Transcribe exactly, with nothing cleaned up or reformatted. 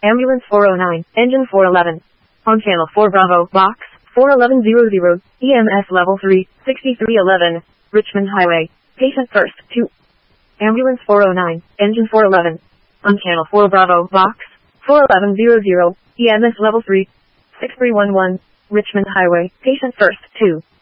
Ambulance four oh nine, engine four eleven. On channel four Bravo, box four eleven hundred, E M S level three, sixty-three eleven, Richmond Highway. Patient first, two. Ambulance four oh nine, engine four eleven. On channel four Bravo, box four eleven hundred, E M S level three, six three one one, Richmond Highway. Patient first, two.